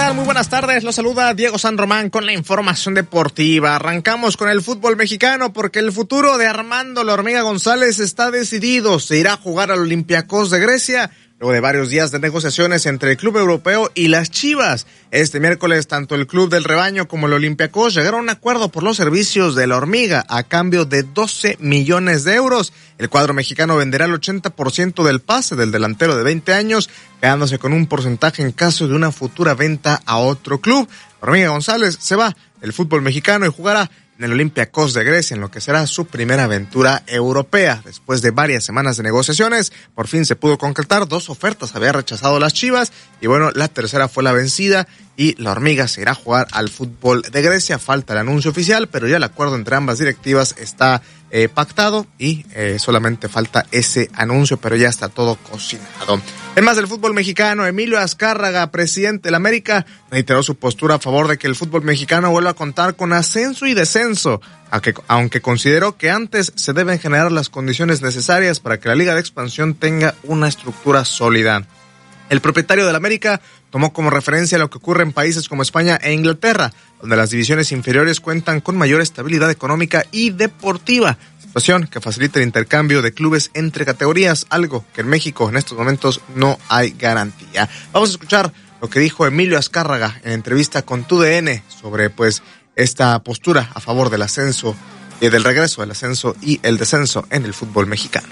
tal? Muy buenas tardes, los saluda Diego San Román con la información deportiva. Arrancamos con el fútbol mexicano porque el futuro de Armando La Hormiga González está decidido. Se irá a jugar al Olympiacos de Grecia luego de varios días de negociaciones entre el club europeo y las Chivas. Este miércoles, tanto el club del Rebaño como el Olympiacos llegaron a un acuerdo por los servicios de La Hormiga a cambio de 12 millones de euros. El cuadro mexicano venderá el 80% del pase del delantero de 20 años, quedándose con un porcentaje en caso de una futura venta a otro club. La Hormiga González se va del fútbol mexicano y jugará en el Olympiacos de Grecia, en lo que será su primera aventura europea. Después de varias semanas de negociaciones, por fin se pudo concretar. 2 ofertas había rechazado las Chivas y bueno, la tercera fue la vencida y La Hormiga se irá a jugar al fútbol de Grecia. Falta el anuncio oficial, pero ya el acuerdo entre ambas directivas está pactado y solamente falta ese anuncio, pero ya está todo cocinado. En más del fútbol mexicano, Emilio Azcárraga, presidente de la América, reiteró su postura a favor de que el fútbol mexicano vuelva a contar con ascenso y descenso, aunque consideró que antes se deben generar las condiciones necesarias para que la Liga de Expansión tenga una estructura sólida. El propietario del América tomó como referencia lo que ocurre en países como España e Inglaterra, donde las divisiones inferiores cuentan con mayor estabilidad económica y deportiva, situación que facilita el intercambio de clubes entre categorías, algo que en México en estos momentos no hay garantía. Vamos a escuchar lo que dijo Emilio Azcárraga en entrevista con TUDN sobre esta postura a favor del ascenso, del regreso del ascenso y el descenso en el fútbol mexicano.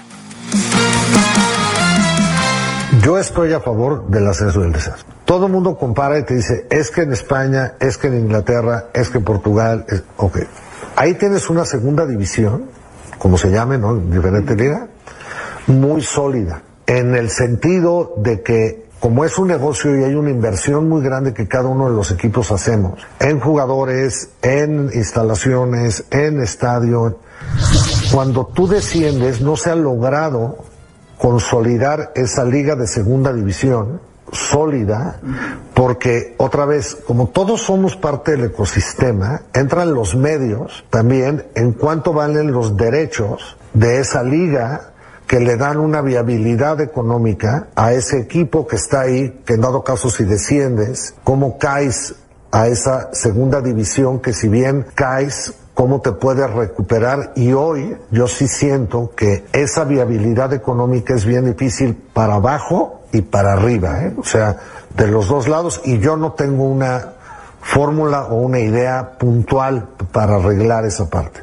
Yo estoy a favor del ascenso y del descenso. Todo el mundo compara y te dice, es que en España, es que en Inglaterra, es que en Portugal, ok. Ahí tienes una segunda división, como se llame, ¿no? Diferente liga, muy sólida, en el sentido de que como es un negocio y hay una inversión muy grande que cada uno de los equipos hacemos, en jugadores, en instalaciones, en estadio, cuando tú desciendes no se ha logrado consolidar esa liga de segunda división sólida, porque otra vez, como todos somos parte del ecosistema, entran los medios también en cuánto valen los derechos de esa liga que le dan una viabilidad económica a ese equipo que está ahí, que en dado caso si desciendes, cómo caes a esa segunda división, que si bien caes, cómo te puedes recuperar. Y hoy yo sí siento que esa viabilidad económica es bien difícil para abajo y para arriba, o sea, de los dos lados, y yo no tengo una fórmula o una idea puntual para arreglar esa parte.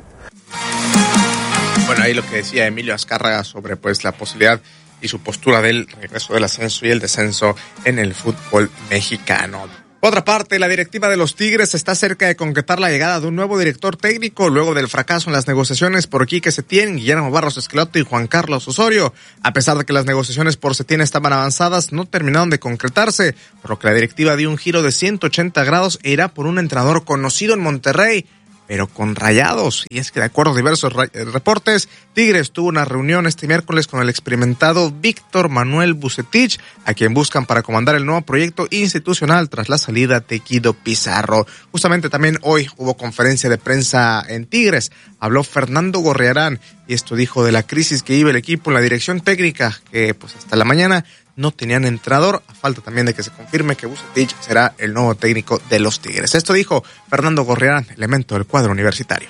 Bueno, ahí lo que decía Emilio Azcárraga sobre la posibilidad y su postura del regreso del ascenso y el descenso en el fútbol mexicano. Por otra parte, la directiva de los Tigres está cerca de concretar la llegada de un nuevo director técnico luego del fracaso en las negociaciones por Quique Setién, Guillermo Barros Esqueloto y Juan Carlos Osorio. A pesar de que las negociaciones por Setién estaban avanzadas, no terminaron de concretarse, por lo que la directiva dio un giro de 180 grados e irá por un entrenador conocido en Monterrey, pero con Rayados. Y es que de acuerdo a diversos reportes, Tigres tuvo una reunión este miércoles con el experimentado Víctor Manuel Vucetich, a quien buscan para comandar el nuevo proyecto institucional tras la salida de Guido Pizarro. Justamente también hoy hubo conferencia de prensa en Tigres. Habló Fernando Gorriarán y esto dijo de la crisis que vive el equipo en la dirección técnica, que hasta la mañana no tenían entrenador, a falta también de que se confirme que Vucetich será el nuevo técnico de los Tigres. Esto dijo Fernando Gorriarán, elemento del cuadro universitario.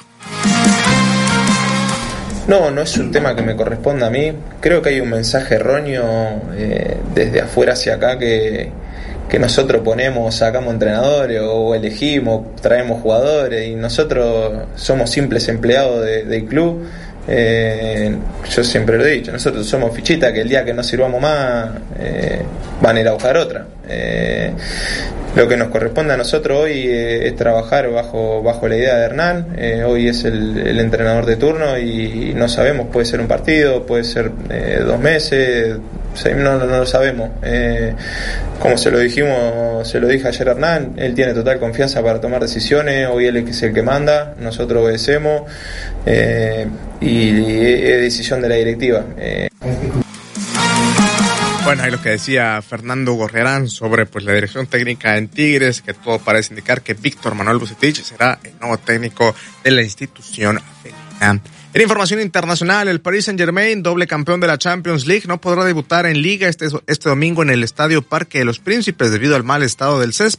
No es un tema que me corresponda a mí. Creo que hay un mensaje erróneo desde afuera hacia acá que nosotros sacamos entrenadores o elegimos, traemos jugadores y nosotros somos simples empleados del club. Yo siempre lo he dicho, nosotros somos fichitas que el día que no sirvamos más van a ir a buscar otra. Lo que nos corresponde a nosotros hoy es trabajar bajo la idea de Hernán. Hoy es el entrenador de turno y no sabemos, puede ser un partido, puede ser 2 meses, no lo sabemos. Como se lo dije ayer a Hernán, él tiene total confianza para tomar decisiones, hoy él es el que manda, nosotros obedecemos y es decisión de la directiva. Bueno, ahí lo que decía Fernando Gorriarán sobre la dirección técnica en Tigres, que todo parece indicar que Víctor Manuel Vucetich será el nuevo técnico de la institución felina. En información internacional, el Paris Saint-Germain, doble campeón de la Champions League, no podrá debutar en Liga este domingo en el Estadio Parque de los Príncipes debido al mal estado del césped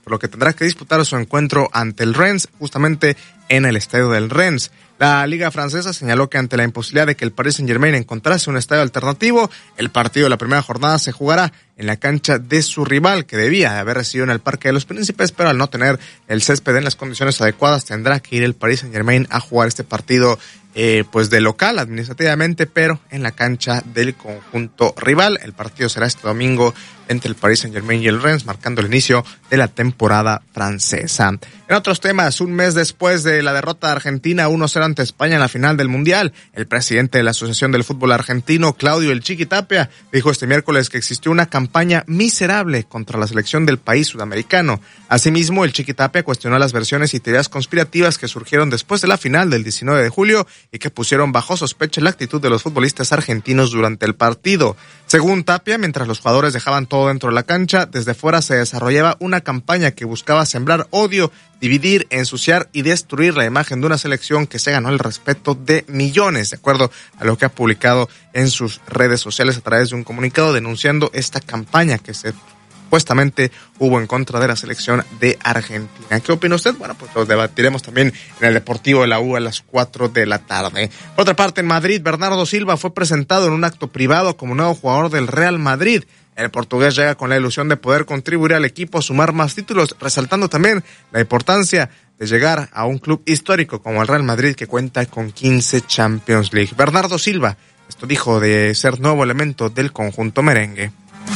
por lo que tendrá que disputar su encuentro ante el Rennes, justamente en el estadio del Rennes. La Liga Francesa señaló que ante la imposibilidad de que el Paris Saint-Germain encontrase un estadio alternativo, el partido de la primera jornada se jugará en la cancha de su rival, que debía de haber recibido en el Parque de los Príncipes, pero al no tener el césped en las condiciones adecuadas, tendrá que ir el Paris Saint-Germain a jugar este partido pues de local administrativamente, pero en la cancha del conjunto rival. El partido será este domingo entre el Paris Saint-Germain y el Rennes, marcando el inicio de la temporada francesa. En otros temas, un mes después de la derrota de Argentina 1-0 ante España en la final del Mundial, el presidente de la Asociación del Fútbol Argentino, Claudio El Chiqui Tapia, dijo este miércoles que existió una campaña miserable contra la selección del país sudamericano. Asimismo, El Chiqui Tapia cuestionó las versiones y teorías conspirativas que surgieron después de la final del 19 de julio y que pusieron bajo sospecha la actitud de los futbolistas argentinos durante el partido. Según Tapia, mientras los jugadores dejaban todo dentro de la cancha, desde fuera se desarrollaba una campaña que buscaba sembrar odio, dividir, ensuciar y destruir la imagen de una selección que se ganó el respeto de millones, de acuerdo a lo que ha publicado en sus redes sociales a través de un comunicado denunciando esta campaña que supuestamente hubo en contra de la selección de Argentina. ¿Qué opina usted? Bueno, pues lo debatiremos también en el Deportivo de la U a las 4 de la tarde. Por otra parte, en Madrid, Bernardo Silva fue presentado en un acto privado como nuevo jugador del Real Madrid. El portugués llega con la ilusión de poder contribuir al equipo a sumar más títulos, resaltando también la importancia de llegar a un club histórico como el Real Madrid, que cuenta con 15 Champions League. Bernardo Silva, esto dijo de ser nuevo elemento del conjunto merengue.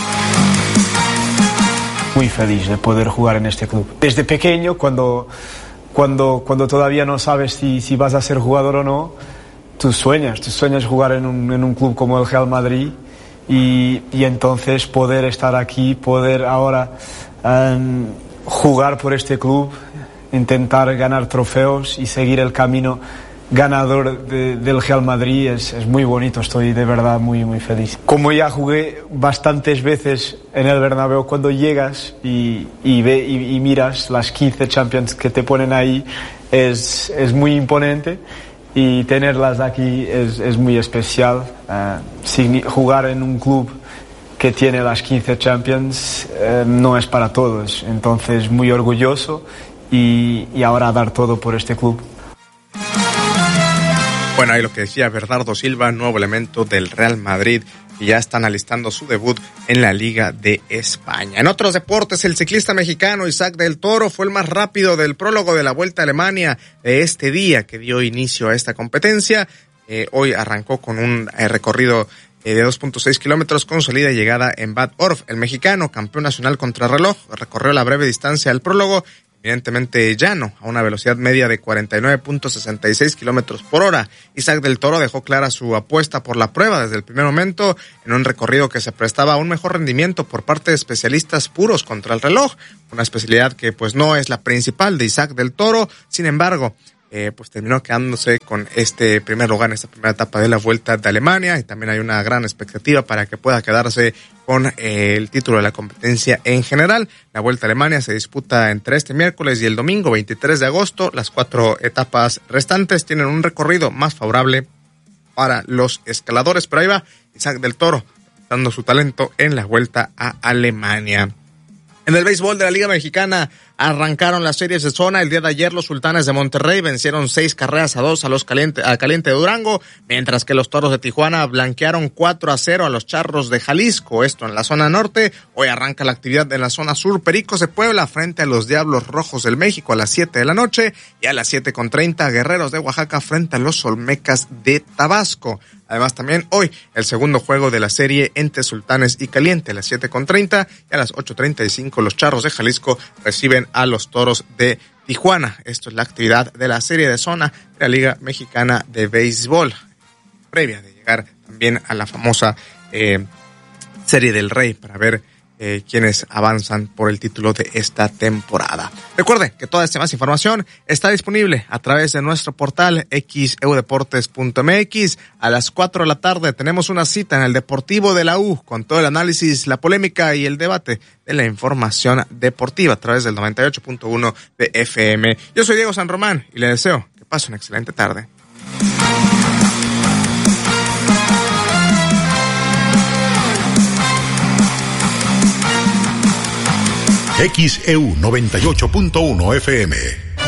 Muy feliz de poder jugar en este club. Desde pequeño, cuando todavía no sabes si vas a ser jugador o no, tú sueñas jugar en un club como el Real Madrid. Y entonces poder estar aquí, poder ahora jugar por este club, intentar ganar trofeos y seguir el camino ganador del Real Madrid es muy bonito. Estoy de verdad muy feliz. Como ya jugué bastantes veces en el Bernabéu, cuando llegas y miras las 15 Champions que te ponen ahí, es muy imponente. Y tenerlas aquí es muy especial. Jugar en un club que tiene las 15 Champions no es para todos. Entonces, muy orgulloso y ahora dar todo por este club. Bueno, ahí lo que decía Bernardo Silva, nuevo elemento del Real Madrid, y ya están alistando su debut en la Liga de España. En otros deportes, el ciclista mexicano Isaac del Toro fue el más rápido del prólogo de la Vuelta a Alemania de este día que dio inicio a esta competencia. Hoy arrancó con un recorrido de 2.6 kilómetros con salida y llegada en Bad Orf. El mexicano, campeón nacional contrarreloj, recorrió la breve distancia del prólogo, evidentemente llano, a una velocidad media de 49.66 kilómetros por hora. Isaac del Toro dejó clara su apuesta por la prueba desde el primer momento, en un recorrido que se prestaba a un mejor rendimiento por parte de especialistas puros contra el reloj, una especialidad que pues no es la principal de Isaac del Toro. Sin embargo, pues terminó quedándose con este primer lugar en esta primera etapa de la Vuelta de Alemania, y también hay una gran expectativa para que pueda quedarse con el título de la competencia en general. La Vuelta a Alemania se disputa entre este miércoles y el domingo 23 de agosto. Las 4 etapas restantes tienen un recorrido más favorable para los escaladores, pero ahí va Isaac del Toro dando su talento en la Vuelta a Alemania. En el béisbol de la Liga Mexicana arrancaron las series de zona. El día de ayer los Sultanes de Monterrey vencieron 6-2 a Caliente de Durango, mientras que los Toros de Tijuana blanquearon 4-0 a los Charros de Jalisco, esto en la zona norte. Hoy arranca la actividad en la zona sur. Pericos de Puebla frente a los Diablos Rojos del México a las 7 de la noche, y a las 7:30 Guerreros de Oaxaca frente a los Olmecas de Tabasco. Además, también hoy el segundo juego de la serie entre Sultanes y Caliente a las 7:30, y a las 8:35 los Charros de Jalisco reciben a los Toros de Tijuana. Esto es la actividad de la serie de zona de la Liga Mexicana de Béisbol, previa de llegar también a la famosa Serie del Rey para ver quienes avanzan por el título de esta temporada. Recuerde que toda esta más información está disponible a través de nuestro portal xeudeportes.mx. A las 4 de la tarde tenemos una cita en el Deportivo de la U con todo el análisis, la polémica y el debate de la información deportiva a través del 98.1 de FM. Yo soy Diego San Román y le deseo que pase una excelente tarde. XEU 98.1 FM.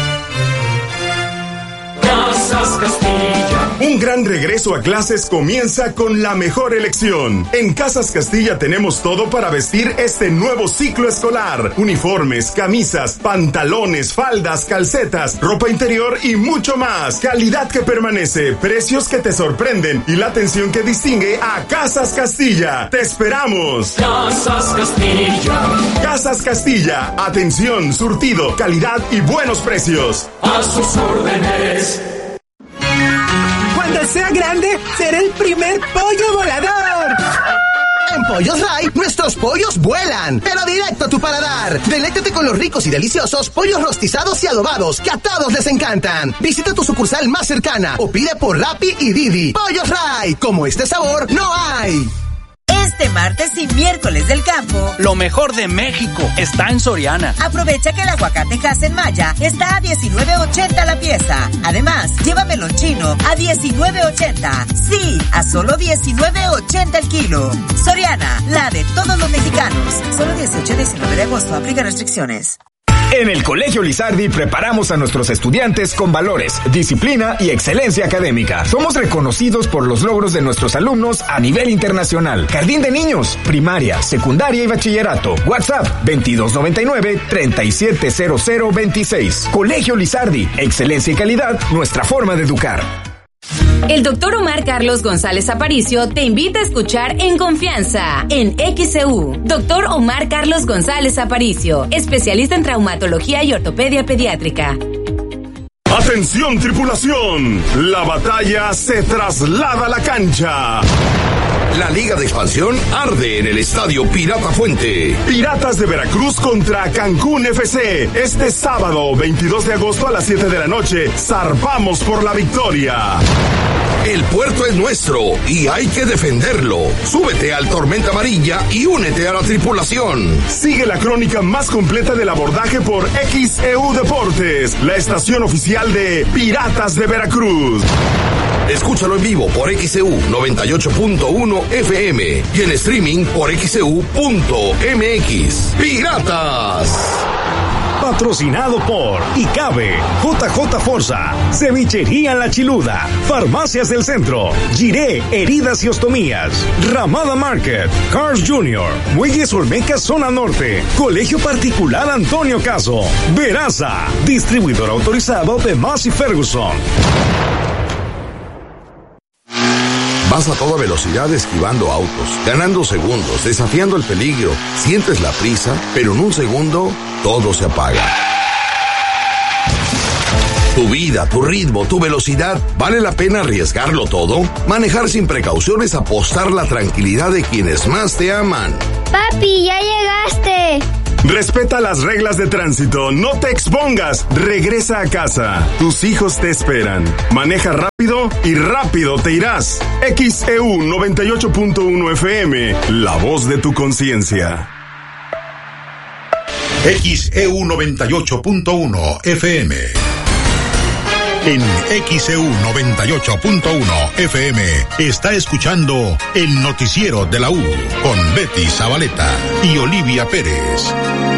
Casas Castilla. Un gran regreso a clases comienza con la mejor elección. En Casas Castilla tenemos todo para vestir este nuevo ciclo escolar. Uniformes, camisas, pantalones, faldas, calcetas, ropa interior y mucho más. Calidad que permanece, precios que te sorprenden y la atención que distingue a Casas Castilla. ¡Te esperamos! Casas Castilla. Casas Castilla. Atención, surtido, calidad y buenos precios. A sus órdenes. Cuando sea grande, seré el primer pollo volador. En Pollos Ray, nuestros pollos vuelan, pero directo a tu paladar. Deléctate con los ricos y deliciosos pollos rostizados y adobados que a todos les encantan. Visita tu sucursal más cercana o pide por Rappi y Didi. Pollos Ray, como este sabor no hay. Este martes y miércoles del campo, lo mejor de México está en Soriana. Aprovecha que el aguacate Hass Maya está a $19.80 la pieza. Además, lleva melón chino a $19.80. Sí, a solo $19.80 el kilo. Soriana, la de todos los mexicanos. Solo 18 y 19 de agosto. Aplica restricciones. En el Colegio Lizardi preparamos a nuestros estudiantes con valores, disciplina y excelencia académica. Somos reconocidos por los logros de nuestros alumnos a nivel internacional. Jardín de niños, primaria, secundaria y bachillerato. WhatsApp 2299-370026. Colegio Lizardi, excelencia y calidad, nuestra forma de educar. El doctor Omar Carlos González Aparicio te invita a escuchar En Confianza, en XEU. Doctor Omar Carlos González Aparicio, especialista en traumatología y ortopedia pediátrica. ¡Atención, tripulación! La batalla se traslada a la cancha. La Liga de Expansión arde en el Estadio Pirata Fuente. Piratas de Veracruz contra Cancún FC. Este sábado, 22 de agosto a las 7 de la noche, zarpamos por la victoria. El puerto es nuestro y hay que defenderlo. Súbete al Tormenta Amarilla y únete a la tripulación. Sigue la crónica más completa del abordaje por XEU Deportes, la estación oficial de Piratas de Veracruz. Escúchalo en vivo por XEU 98.1 FM y en streaming por XEU.mx. ¡Piratas! Patrocinado por ICABE, JJ Forza, Cevichería La Chiluda, Farmacias del Centro, Giré, Heridas y Ostomías, Ramada Market, Cars Jr., Muelles Olmeca Zona Norte, Colegio Particular Antonio Caso, Veraza, distribuidor autorizado de Massey Ferguson. Vas a toda velocidad esquivando autos, ganando segundos, desafiando el peligro. Sientes la prisa, pero en un segundo todo se apaga. Tu vida, tu ritmo, tu velocidad, ¿vale la pena arriesgarlo todo? Manejar sin precauciones, apostar la tranquilidad de quienes más te aman. Papi, ya llegaste. Respeta las reglas de tránsito, no te expongas, regresa a casa. Tus hijos te esperan. Maneja rápido y rápido te irás. XEU 98.1 FM, la voz de tu conciencia. XEU 98.1 FM. En XEU 98.1 FM está escuchando el noticiero de la U con Betty Zabaleta y Olivia Pérez.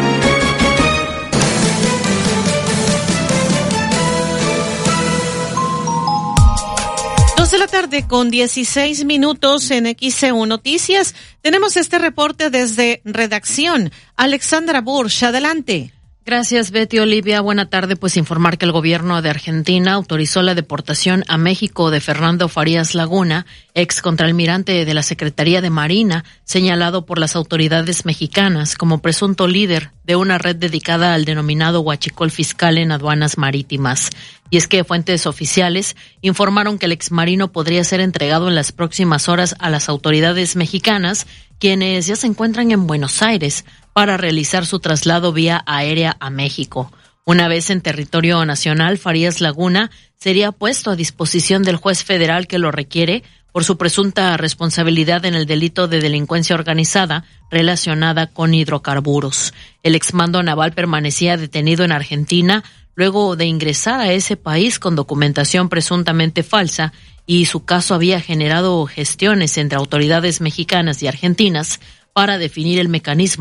2 de la tarde con 16 minutos en XEU Noticias. Tenemos este reporte desde redacción. Alexandra Bursch, adelante. Gracias, Betty. Olivia, buena tarde. Pues informar que el gobierno de Argentina autorizó la deportación a México de Fernando Farías Laguna, ex contraalmirante de la Secretaría de Marina, señalado por las autoridades mexicanas como presunto líder de una red dedicada al denominado huachicol fiscal en aduanas marítimas. Y es que fuentes oficiales informaron que el exmarino podría ser entregado en las próximas horas a las autoridades mexicanas, quienes ya se encuentran en Buenos Aires para realizar su traslado vía aérea a México. Una vez en territorio nacional, Farías Laguna sería puesto a disposición del juez federal que lo requiere por su presunta responsabilidad en el delito de delincuencia organizada relacionada con hidrocarburos. El exmando naval permanecía detenido en Argentina luego de ingresar a ese país con documentación presuntamente falsa, y su caso había generado gestiones entre autoridades mexicanas y argentinas para definir el mecanismo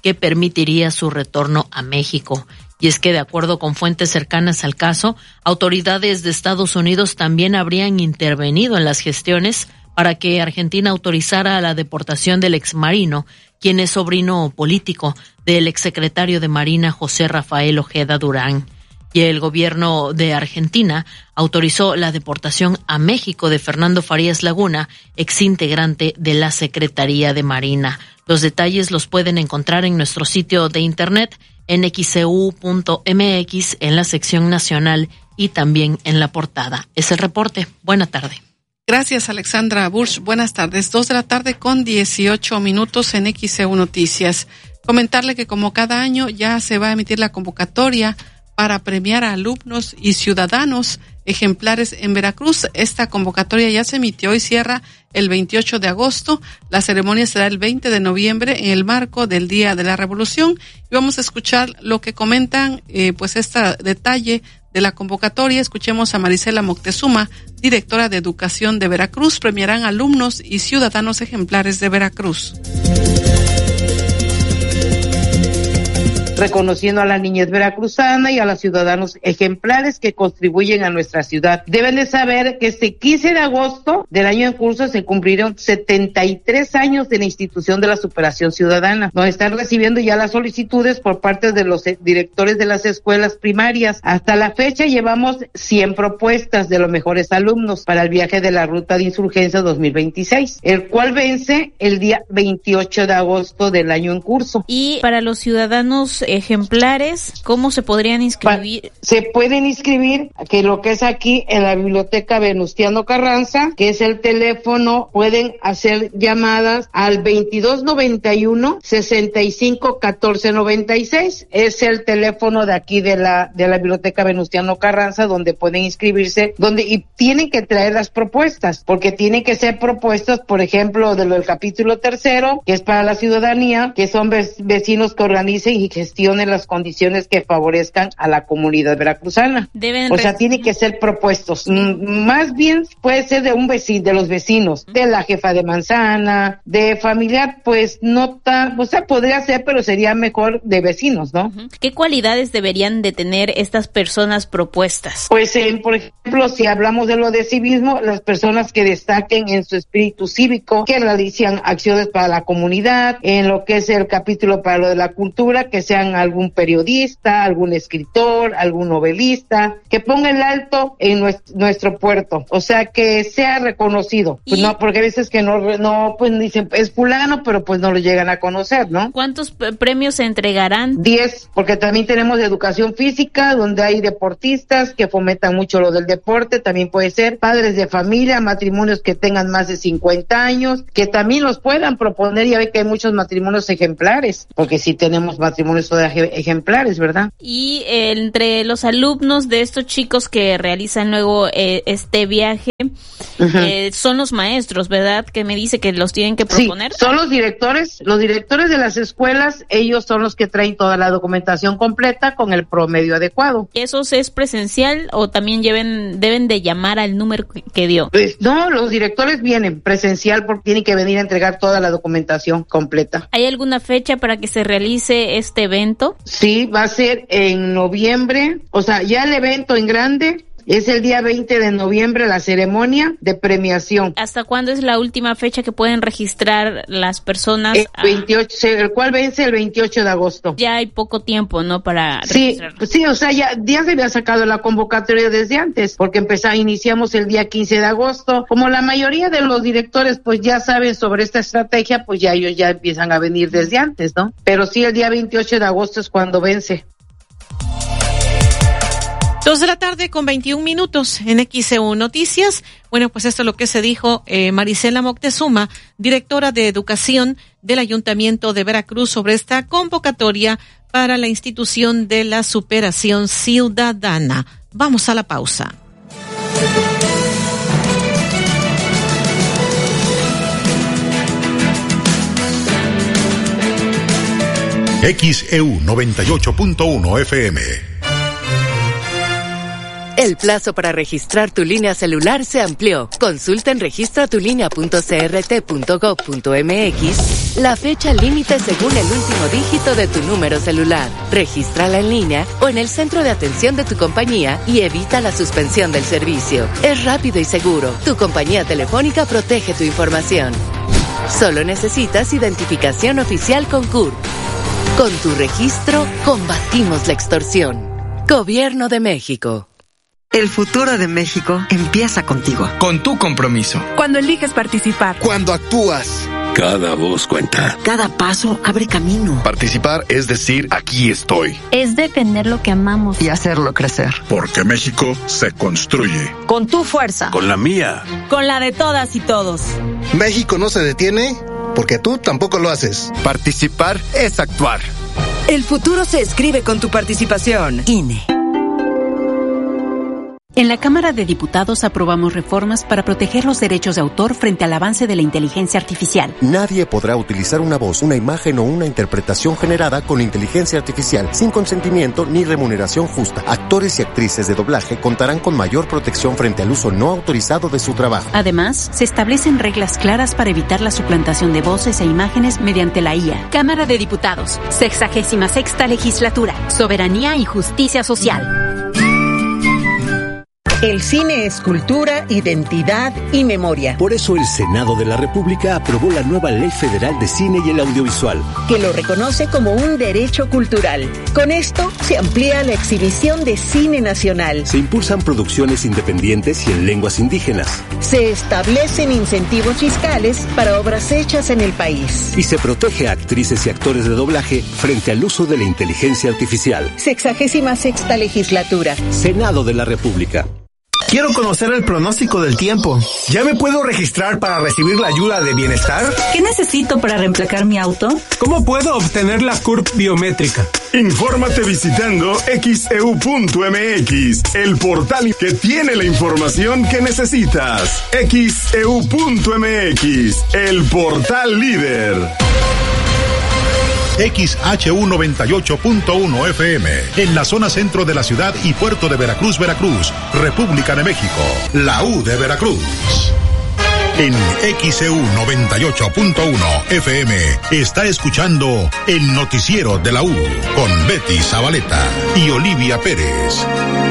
que permitiría su retorno a México. Y es que, de acuerdo con fuentes cercanas al caso, autoridades de Estados Unidos también habrían intervenido en las gestiones para que Argentina autorizara la deportación del exmarino, quien es sobrino político del exsecretario de Marina José Rafael Ojeda Durán. Y el gobierno de Argentina autorizó la deportación a México de Fernando Farías Laguna, exintegrante de la Secretaría de Marina. Los detalles los pueden encontrar en nuestro sitio de internet en xcu.mx, en la sección nacional y también en la portada. Es el reporte. Buena tarde. Gracias, Alexandra Bursch. Buenas tardes. 2:18 p.m. en XEU Noticias. Comentarle que como cada año ya se va a emitir la convocatoria para premiar a alumnos y ciudadanos ejemplares en Veracruz. Esta convocatoria ya se emitió y cierra el 28 de agosto. La ceremonia será el 20 de noviembre en el marco del Día de la Revolución. Y vamos a escuchar lo que comentan, este detalle de la convocatoria. Escuchemos a Marisela Moctezuma, directora de Educación de Veracruz. Premiarán alumnos y ciudadanos ejemplares de Veracruz. Reconociendo a la niñez veracruzana y a los ciudadanos ejemplares que contribuyen a nuestra ciudad. Deben de saber que este 15 de agosto del año en curso se cumplieron 73 años de la institución de la superación ciudadana. Nos están recibiendo ya las solicitudes por parte de los directores de las escuelas primarias. Hasta la fecha llevamos 100 propuestas de los mejores alumnos para el viaje de la Ruta de Insurgencia 2026, el cual vence el día 28 de agosto del año en curso. Y para los ciudadanos ejemplares, ¿cómo se podrían inscribir? Se pueden inscribir, que lo que es aquí en la Biblioteca Venustiano Carranza, que es el teléfono, pueden hacer llamadas al 2291-651496, es el teléfono de aquí de la Biblioteca Venustiano Carranza, donde pueden inscribirse, y tienen que traer las propuestas, porque tienen que ser propuestas, por ejemplo, del capítulo 3, que es para la ciudadanía, que son vecinos que organicen y gestionen las condiciones que favorezcan a la comunidad veracruzana. Tiene que ser propuestos. Más bien puede ser de un vecino, de los vecinos, de la jefa de manzana, de familiar, pues no tan, podría ser, pero sería mejor de vecinos, ¿no? ¿Qué cualidades deberían de tener estas personas propuestas? Pues, por ejemplo, si hablamos de lo de civismo, las personas que destaquen en su espíritu cívico, que realicen acciones para la comunidad, en lo que es el capítulo para lo de la cultura, que sean algún periodista, algún escritor, algún novelista, que ponga el alto en nuestro puerto, que sea reconocido. Pues no, porque a veces que no, pues dicen, es fulano, pero pues no lo llegan a conocer, ¿no? ¿Cuántos premios se entregarán? 10, porque también tenemos educación física, donde hay deportistas que fomentan mucho lo del deporte, también puede ser padres de familia, matrimonios que tengan más de 50 años, que también los puedan proponer. Ya ve que hay muchos matrimonios ejemplares, porque sí tenemos matrimonios ejemplares, ¿verdad? Y entre los alumnos de estos chicos que realizan luego este viaje, son los maestros, ¿verdad? Que me dice que los tienen que proponer. Sí, son los directores de las escuelas, ellos son los que traen toda la documentación completa con el promedio adecuado. ¿Esos es presencial o también deben de llamar al número que dio? Pues no, los directores vienen presencial porque tienen que venir a entregar toda la documentación completa. ¿Hay alguna fecha para que se realice este evento? Sí, va a ser en noviembre, ya el evento en grande es el día 20 de noviembre, la ceremonia de premiación. ¿Hasta cuándo es la última fecha que pueden registrar las personas? El 28, el cual vence el 28 de agosto. Ya hay poco tiempo, ¿no? Para registrar. Sí, ya se había sacado la convocatoria desde antes, porque iniciamos el día 15 de agosto. Como la mayoría de los directores pues ya saben sobre esta estrategia, pues ya ellos ya empiezan a venir desde antes, ¿no? Pero sí, el día 28 de agosto es cuando vence. 2:21 p.m. en XEU Noticias. Bueno, pues esto es lo que se dijo Marisela Moctezuma, directora de Educación del Ayuntamiento de Veracruz, sobre esta convocatoria para la institución de la superación ciudadana. Vamos a la pausa. XEU 98.1 FM. El plazo para registrar tu línea celular se amplió. Consulta en registratulínea.crt.gov.mx la fecha límite según el último dígito de tu número celular. Regístrala en línea o en el centro de atención de tu compañía y evita la suspensión del servicio. Es rápido y seguro. Tu compañía telefónica protege tu información. Solo necesitas identificación oficial con CURP. Con tu registro, combatimos la extorsión. Gobierno de México. El futuro de México empieza contigo. Con tu compromiso. Cuando eliges participar. Cuando actúas. Cada voz cuenta. Cada paso abre camino. Participar es decir, aquí estoy. Es defender lo que amamos. Y hacerlo crecer. Porque México se construye. Con tu fuerza. Con la mía. Con la de todas y todos. México no se detiene porque tú tampoco lo haces. Participar es actuar. El futuro se escribe con tu participación. INE. En la Cámara de Diputados aprobamos reformas para proteger los derechos de autor frente al avance de la inteligencia artificial. Nadie podrá utilizar una voz, una imagen o una interpretación generada con inteligencia artificial sin consentimiento ni remuneración justa. Actores y actrices de doblaje contarán con mayor protección frente al uso no autorizado de su trabajo. Además, se establecen reglas claras para evitar la suplantación de voces e imágenes mediante la IA. Cámara de Diputados, 66ª Legislatura, Soberanía y Justicia Social. El cine es cultura, identidad y memoria. Por eso el Senado de la República aprobó la nueva Ley Federal de Cine y el Audiovisual, que lo reconoce como un derecho cultural. Con esto se amplía la exhibición de cine nacional. Se impulsan producciones independientes y en lenguas indígenas. Se establecen incentivos fiscales para obras hechas en el país. Y se protege a actrices y actores de doblaje frente al uso de la inteligencia artificial. 66ª Legislatura. Senado de la República. Quiero conocer el pronóstico del tiempo. ¿Ya me puedo registrar para recibir la ayuda de bienestar? ¿Qué necesito para reemplacar mi auto? ¿Cómo puedo obtener la CURP biométrica? Infórmate visitando xeu.mx, el portal que tiene la información que necesitas. xeu.mx, el portal líder. XHU 98.1 FM, en la zona centro de la ciudad y puerto de Veracruz, Veracruz, República de México, la U de Veracruz. En XHU 98.1 FM está escuchando el noticiero de la U con Betty Zabaleta y Olivia Pérez.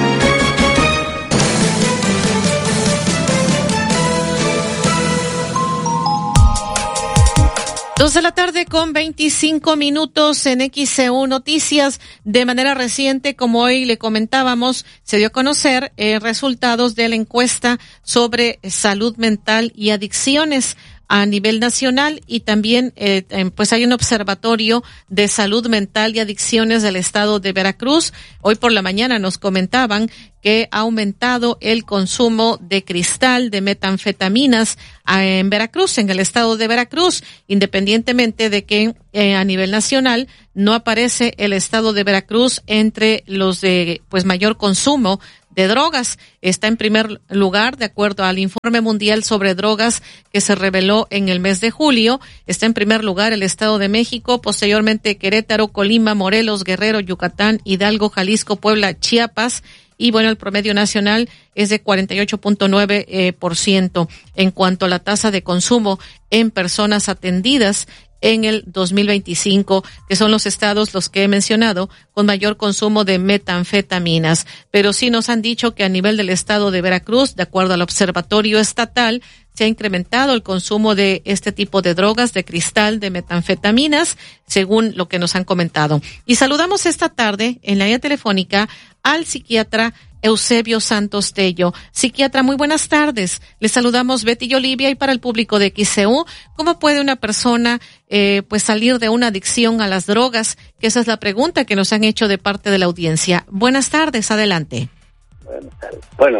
2 de la tarde con 25 minutos en XCU Noticias. De manera reciente, como hoy le comentábamos, se dio a conocer resultados de la encuesta sobre salud mental y adicciones a nivel nacional, y también pues hay un observatorio de salud mental y adicciones del estado de Veracruz. Hoy por la mañana nos comentaban que ha aumentado el consumo de cristal, de metanfetaminas en Veracruz, en el estado de Veracruz, independientemente de que a nivel nacional no aparece el estado de Veracruz entre los de pues mayor consumo de drogas. Está en primer lugar, de acuerdo al informe mundial sobre drogas que se reveló en el mes de julio. Está en primer lugar el Estado de México, posteriormente Querétaro, Colima, Morelos, Guerrero, Yucatán, Hidalgo, Jalisco, Puebla, Chiapas. Y bueno, el promedio nacional es de 48.9%. En cuanto a la tasa de consumo en personas atendidas en el 2025, que son los estados los que he mencionado con mayor consumo de metanfetaminas. Pero sí nos han dicho que a nivel del estado de Veracruz, de acuerdo al observatorio estatal, se ha incrementado el consumo de este tipo de drogas, de cristal, de metanfetaminas, según lo que nos han comentado. Y saludamos esta tarde en la línea telefónica al psiquiatra Eusebio Santos Tello. Psiquiatra, muy buenas tardes. Les saludamos Betty y Olivia, y para el público de XCU, ¿cómo puede una persona pues salir de una adicción a las drogas? Que esa es la pregunta que nos han hecho de parte de la audiencia. Buenas tardes, adelante. Buenas tardes. Bueno,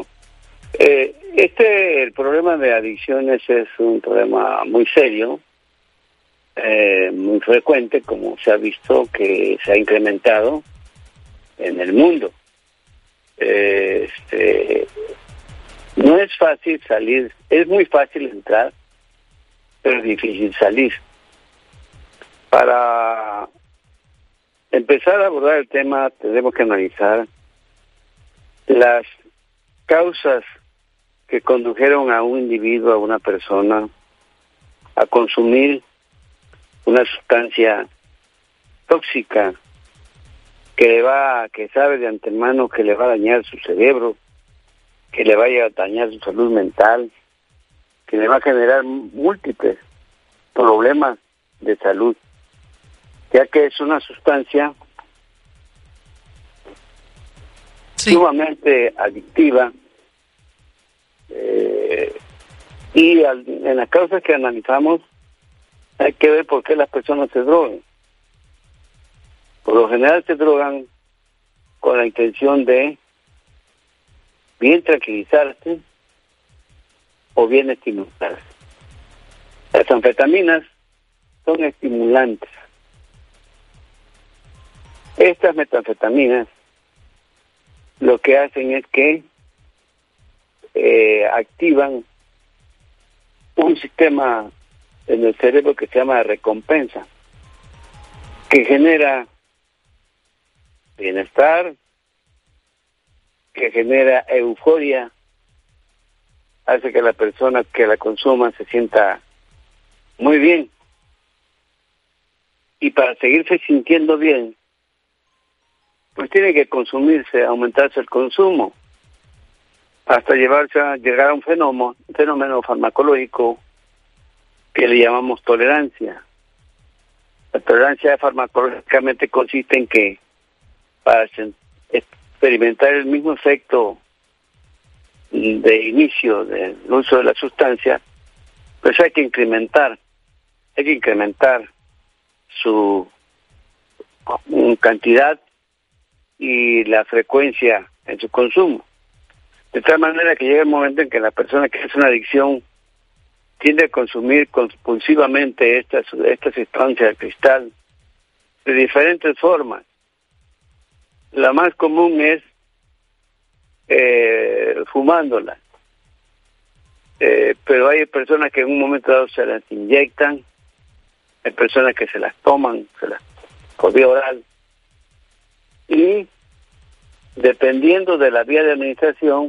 el problema de adicciones es un problema muy serio, muy frecuente, como se ha visto que se ha incrementado en el mundo. No es fácil salir, es muy fácil entrar, pero es difícil salir. Para empezar a abordar el tema, tenemos que analizar las causas que condujeron a un individuo, a una persona, a consumir una sustancia tóxica que sabe de antemano que le va a dañar su cerebro, que le vaya a dañar su salud mental, que le va a generar múltiples problemas de salud, ya que es una sustancia sumamente adictiva, y en las causas que analizamos hay que ver por qué las personas se drogan. Por lo general se drogan con la intención de bien tranquilizarse o bien estimularse. Las anfetaminas son estimulantes. Estas metanfetaminas lo que hacen es que activan un sistema en el cerebro que se llama recompensa, que genera bienestar, que genera euforia, hace que la persona que la consuma se sienta muy bien. Y para seguirse sintiendo bien, pues tiene que consumirse, aumentarse el consumo, hasta llegar a un fenómeno farmacológico que le llamamos tolerancia. La tolerancia farmacológicamente consiste en que para experimentar el mismo efecto de inicio del uso de la sustancia, pues hay que incrementar su cantidad y la frecuencia en su consumo. De tal manera que llega el momento en que la persona que es una adicción tiende a consumir compulsivamente esta sustancia de cristal de diferentes formas. La más común es fumándola, pero hay personas que en un momento dado se las inyectan, hay personas que se las toman, por vía oral, y dependiendo de la vía de administración,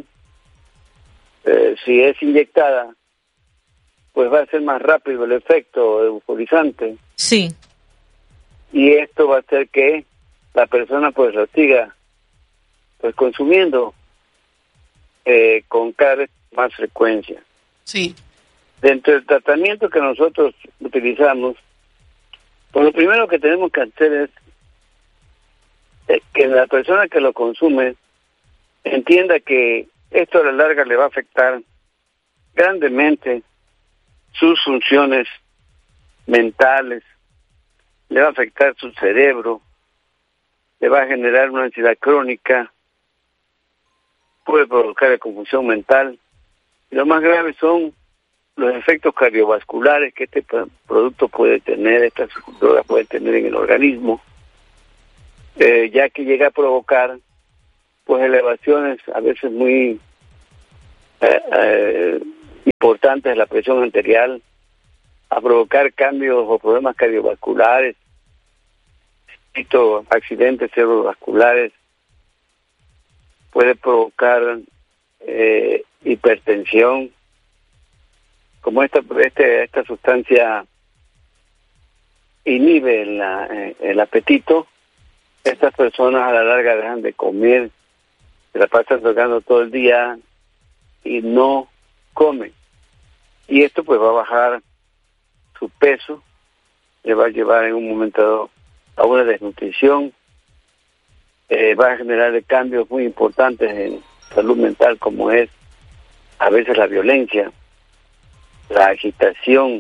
si es inyectada, pues va a ser más rápido el efecto euforizante. Sí. Y esto va a hacer que la persona pues lo siga pues consumiendo con cada vez más frecuencia. Sí. Dentro del tratamiento que nosotros utilizamos, pues lo primero que tenemos que hacer es que la persona que lo consume entienda que esto a la larga le va a afectar grandemente sus funciones mentales, le va a afectar su cerebro, le va a generar una ansiedad crónica, puede provocar confusión mental, y lo más grave son los efectos cardiovasculares que este producto puede tener, estas drogas pueden tener en el organismo, ya que llega a provocar pues elevaciones a veces muy importantes de la presión arterial, a provocar cambios o problemas cardiovasculares, accidentes cerebrovasculares, puede provocar hipertensión. Como esta sustancia inhibe el apetito, estas personas a la larga dejan de comer, se la pasan drogando todo el día y no comen. Y esto pues va a bajar su peso, le va a llevar en un momento dado a una desnutrición, va a generar cambios muy importantes en salud mental, como es a veces la violencia, la agitación.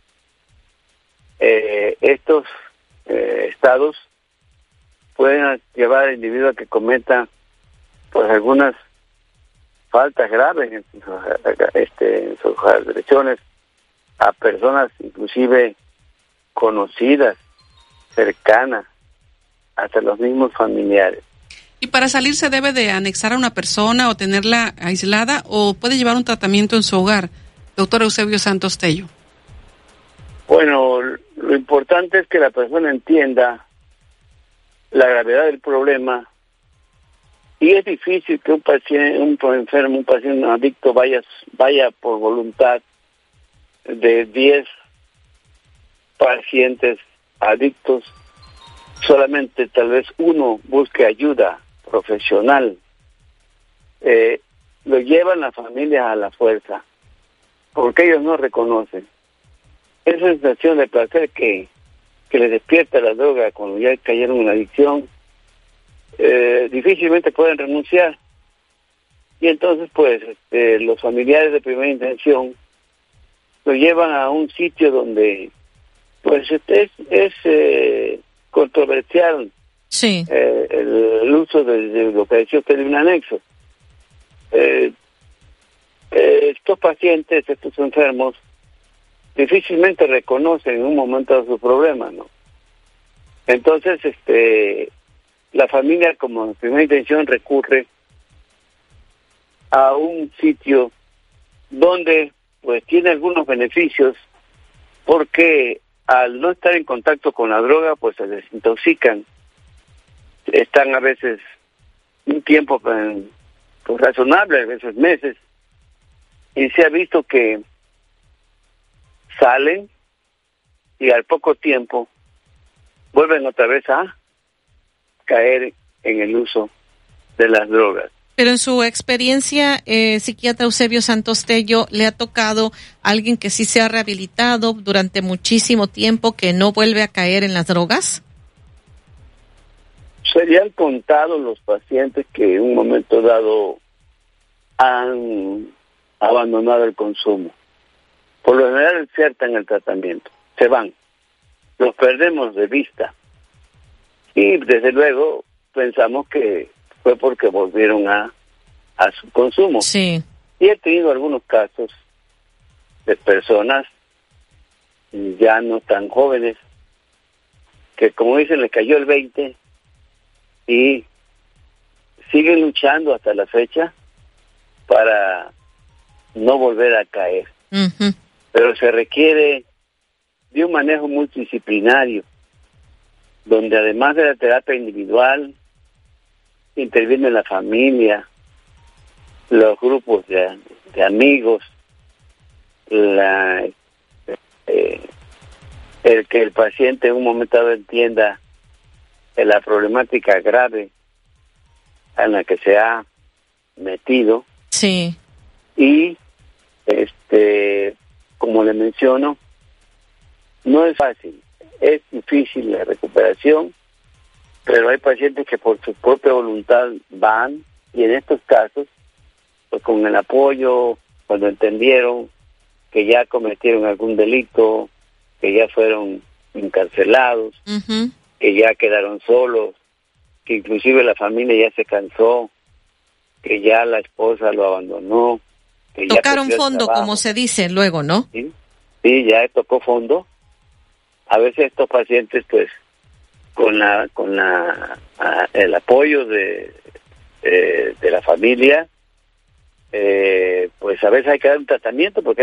Estos estados pueden llevar al individuo a que cometa pues algunas faltas graves en sus agresiones a personas inclusive conocidas, cercanas, hasta los mismos familiares. ¿Y para salir se debe de anexar a una persona o tenerla aislada, o puede llevar un tratamiento en su hogar, doctor Eusebio Santos Tello? Bueno, lo importante es que la persona entienda la gravedad del problema Y es difícil que un paciente, un enfermo, un paciente adicto vaya por voluntad de 10 pacientes adictos, solamente tal vez uno busque ayuda profesional. Lo llevan las familias a la fuerza, porque ellos no reconocen. Esa sensación de placer que les despierta la droga cuando ya cayeron en la adicción, difícilmente pueden renunciar. Y entonces, pues, los familiares de primera intención lo llevan a un sitio donde, pues, es controversial. Sí. El uso de lo que decía usted de un anexo. Estos pacientes, estos enfermos, difícilmente reconocen en un momento de su problema, ¿no? Entonces, la familia, como en primera intención, recurre a un sitio donde, pues, tiene algunos beneficios, porque al no estar en contacto con la droga, pues se desintoxican. Están a veces un tiempo pues, razonable, a veces meses, y se ha visto que salen y al poco tiempo vuelven otra vez a caer en el uso de las drogas. Pero en su experiencia, psiquiatra Eusebio Santos Tello, ¿le ha tocado a alguien que sí se ha rehabilitado durante muchísimo tiempo, que no vuelve a caer en las drogas? Serían contados los pacientes que en un momento dado han abandonado el consumo. Por lo general insertan el tratamiento, se van, los perdemos de vista. Y desde luego pensamos que fue porque volvieron a su consumo. Sí. Y he tenido algunos casos de personas ya no tan jóvenes que, como dicen, les cayó el 20 y siguen luchando hasta la fecha para no volver a caer. Uh-huh. Pero se requiere de un manejo multidisciplinario, donde además de la terapia individual, interviene la familia, los grupos de amigos, el que el paciente en un momento dado entienda la problemática grave en la que se ha metido. Sí. Y como le menciono, no es fácil, es difícil la recuperación, pero hay pacientes que por su propia voluntad van, y en estos casos, pues con el apoyo, cuando entendieron que ya cometieron algún delito, que ya fueron encarcelados, uh-huh, que ya quedaron solos, que inclusive la familia ya se cansó, que ya la esposa lo abandonó, que tocaron ya fondo, como se dice luego, ¿no? Sí, ya tocó fondo. A veces estos pacientes, pues, con el apoyo de la familia, pues a veces hay que dar un tratamiento, porque